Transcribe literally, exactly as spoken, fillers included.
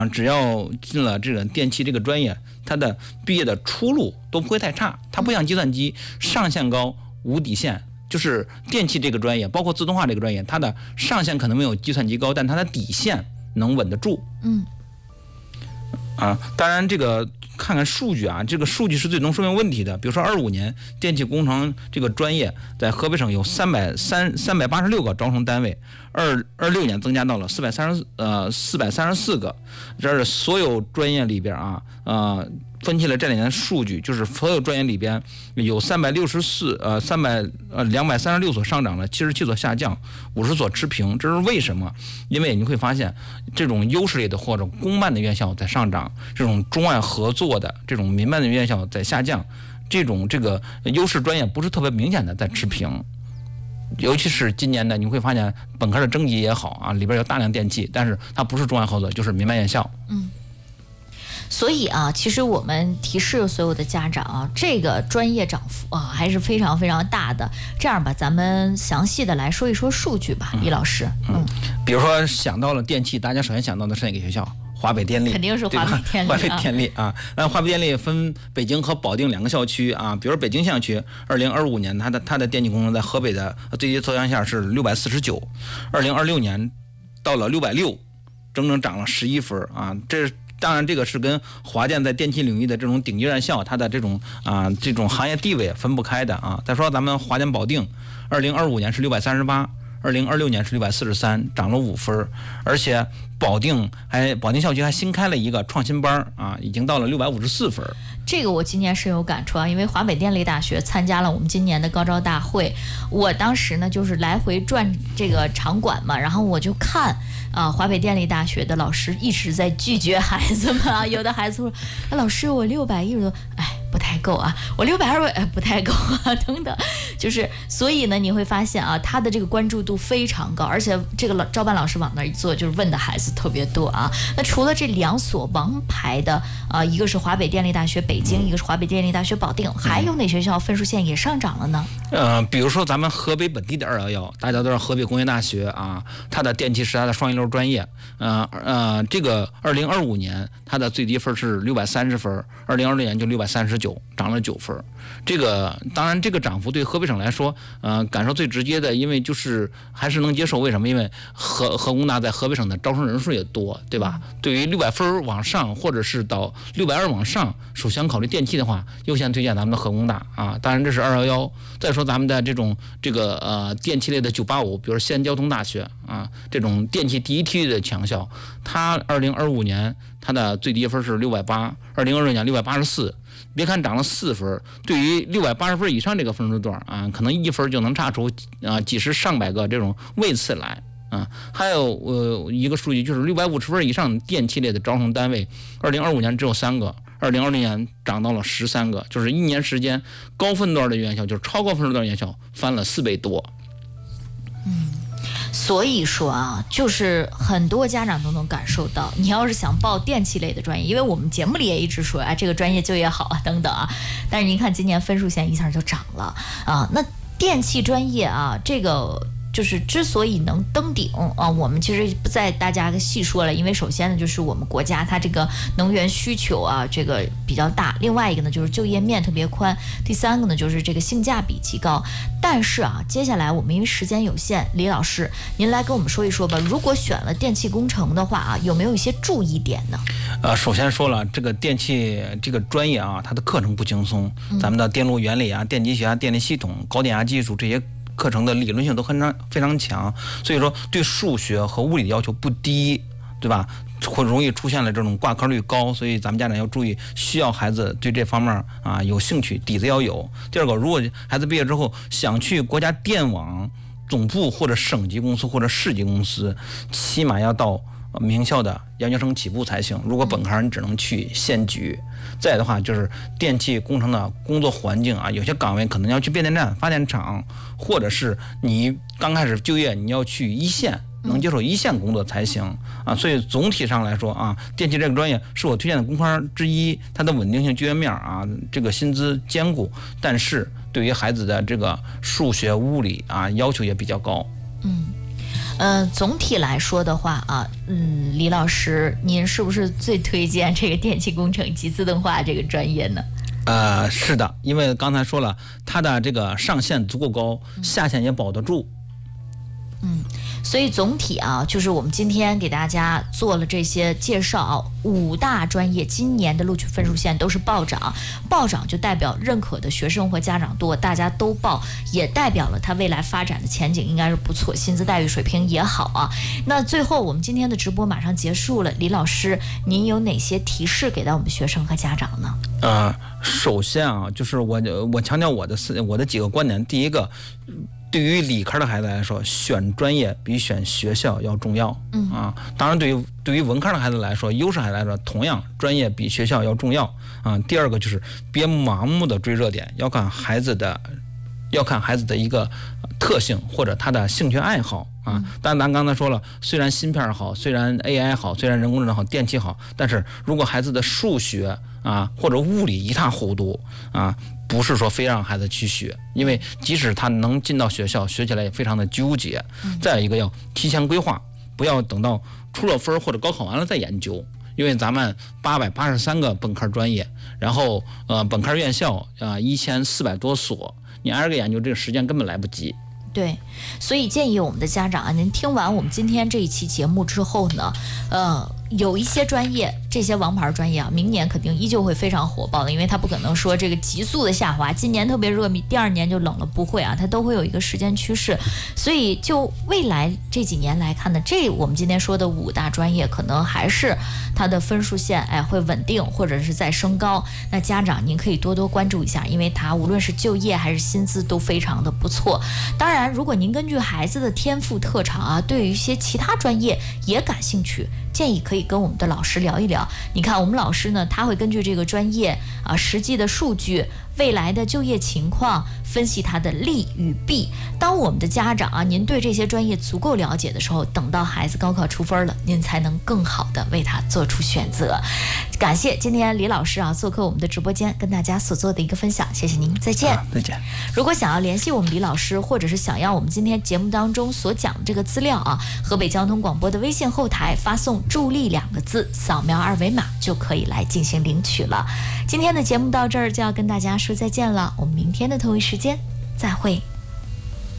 只要进了这个电气这个专业，他的毕业的出路都不会太差。它不像计算机上限高无底线，就是电气这个专业，包括自动化这个专业，它的上限可能没有计算机高，但它的底线能稳得住。 嗯， 啊，当然这个看看数据啊，这个数据是最能说明问题的。比如说二五年电气工程这个专业在河北省有三百三三百八十六个招生单位，二二六年增加到了四百三十呃四百三十四个，这是所有专业里边啊呃。分析了这两年的数据，就是所有专业里边有三百六十四呃三百呃两百三十六所上涨了，七十七所下降，五十所持平。这是为什么？因为你会发现，这种优势类的或者公办的院校在上涨，这种中外合作的这种民办的院校在下降，这种这个优势专业不是特别明显的在持平。尤其是今年的，你会发现本科的征集也好啊，里边有大量电气，但是它不是中外合作，就是民办院校。 嗯。所以啊，其实我们提示所有的家长啊，这个专业涨幅啊还是非常非常大的。这样吧，咱们详细的来说一说数据吧，李老师。 嗯，嗯比如说想到了电气，大家首先想到的是哪个学校？华北电力， 肯定是华北电力。 华北电力啊，那华北电力分北京和保定两个校区啊。比如北京校区，二零二五年它的它的电气工程在河北的最低测量线是六百四十九，二零二六年到了六百六，整整涨了十一分啊，这是。当然，这个是跟华电在电气领域的这种顶级院校，它的这种啊、呃、这种行业地位分不开的啊。再说咱们华电保定，二零二五年是六百三十八，二零二六年是六百四十三，涨了五分，而且保定还保定校区还新开了一个创新班啊，已经到了六百五十四分。 这个我今年深有感触啊，因为华北电力大学参加了我们今年的高招大会，我当时呢就是来回转这个场馆嘛，然后我就看啊、呃，华北电力大学的老师一直在拒绝孩子们啊，有的孩子说，啊、老师我六百一十多，哎。不太够啊，我六百二哎不太够啊，等等，就是所以呢，你会发现啊，他的这个关注度非常高，而且这个老招办老师往那儿一坐，就是问的孩子特别多啊。那除了这两所王牌的啊，一个是华北电力大学北京，一个是华北电力大学保定，还有哪学校分数线也上涨了呢？ 呃，比如说咱们河北本地的二幺幺，大家都知道河北工业大学啊，它的电气是它的双一流专业，呃呃，这个二零二五年它的最低分是六百三十分，二零二六年就六百三十九，涨了九分。这个当然，这个涨幅对河北省来说，呃，感受最直接的，因为就是还是能接受。为什么？因为河河工大在河北省的招生人数也多，对吧？对于六百分往上，或者是到六百二往上，首先考虑电气的话，优先推荐咱们的河工大啊。当然这是二幺幺。再说咱们的这种这个呃电气类的九八五，比如西安交通大学啊，这种电气第一梯队的强校，它二零二五年它的最低分是六百八，二零二六年六百八十四。别看涨了四分，对于六百八十分以上这个分数段啊，可能一分就能差出啊几十上百个这种位次来啊。还有呃一个数据就是六百五十分以上电气类的招生单位，二零二五年只有三个，二零二零年涨到了十三个，就是一年时间高分段的院校，就是超高分数段院校翻了四倍多。 嗯。所以说啊，就是很多家长都能感受到，你要是想报电气类的专业，因为我们节目里也一直说，哎，这个专业就业好啊，等等啊。但是您看今年分数线一下就涨了啊，那电气专业啊，这个。就是之所以能登顶啊，我们其实不再大家细说了，因为首先呢，就是我们国家它这个能源需求啊，这个比较大；另外一个呢，就是就业面特别宽；第三个呢，就是这个性价比极高。但是啊，接下来我们因为时间有限，李老师您来跟我们说一说吧。如果选了电气工程的话啊，有没有一些注意点呢？ 呃，首先说了，这个电气这个专业啊，它的课程不轻松，咱们的电路原理啊、电机学啊、电力系统、高电压技术这些。课程的理论性都非常非常强，所以说对数学和物理的要求不低，对吧？会容易出现了这种挂科率高，所以咱们家长要注意，需要孩子对这方面啊有兴趣，底子要有。第二个，如果孩子毕业之后想去国家电网总部或者省级公司或者市级公司，起码要到名校的研究生起步才行。如果本科你只能去县局。再的话就是电气工程的工作环境啊，有些岗位可能要去变电站、发电厂，或者是你刚开始就业你要去一线，能接受一线工作才行啊。所以总体上来说啊，电气这个专业是我推荐的工科之一，它的稳定性、就业面啊，这个薪资兼顾，但是对于孩子的这个数学、物理啊要求也比较高。 嗯。 嗯、呃，总体来说的话啊，嗯，李老师，您是不是最推荐这个电气工程及自动化这个专业呢？ 呃，是的，因为刚才说了，它的这个上限足够高，下限也保得住。 嗯，所以总体啊，就是我们今天给大家做了这些介绍啊，五大专业今年的录取分数线都是暴涨，暴涨就代表认可的学生和家长多，大家都报，也代表了它未来发展的前景应该是不错，薪资待遇水平也好啊。那最后我们今天的直播马上结束了，李老师，您有哪些提示给到我们学生和家长呢？ 呃，首先啊，就是我我强调我的四我的几个观点，第一个。对于理科的孩子来说，选专业比选学校要重要。嗯啊，当然对于对于文科的孩子来说，优势孩子来说，同样专业比学校要重要啊。第二个就是别盲目的追热点，要看孩子的，要看孩子的一个特性或者他的兴趣爱好啊。但咱刚才说了，虽然芯片好，虽然 A I 好，虽然人工智能好，电气好，但是如果孩子的数学啊或者物理一塌糊涂啊。不是说非让孩子去学，因为即使他能进到学校，学起来也非常的纠结。再有一个要提前规划，不要等到出了分或者高考完了再研究，因为咱们八百八十三个本科专业，然后呃本科院校啊一千四百多所，你挨个研究，这个时间根本来不及。 对，所以建议我们的家长啊，您听完我们今天这一期节目之后呢，呃，有一些专业，这些王牌专业啊，明年肯定依旧会非常火爆的，因为它不可能说这个急速的下滑，今年特别热，第二年就冷了，不会啊，它都会有一个时间趋势。所以就未来这几年来看呢，这我们今天说的五大专业，可能还是它的分数线哎会稳定或者是在升高。那家长您可以多多关注一下，因为它无论是就业还是薪资都非常的不错。当然。如果您根据孩子的天赋特长啊，对于一些其他专业也感兴趣，建议可以跟我们的老师聊一聊。你看我们老师呢，他会根据这个专业啊实际的数据、未来的就业情况，分析它的利与弊。当我们的家长啊，您对这些专业足够了解的时候，等到孩子高考出分了，您才能更好的为他做出选择。感谢今天李老师啊做客我们的直播间，跟大家所做的一个分享，谢谢您，再见。 啊、再见。 如果想要联系我们李老师，或者是想要我们今天节目当中所讲的这个资料啊，河北交通广播的微信后台发送助力两个字，扫描二维码就可以来进行领取了。今天的节目到这儿就要跟大家说再见了，我们明天的同一时间再会。